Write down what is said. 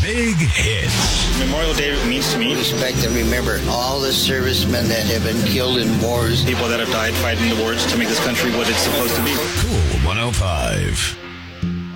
Big Hits. Memorial Day means to me respect and remember all the servicemen that have been killed in wars. People that have died fighting the wars to make this country what it's supposed to be. Cool 105.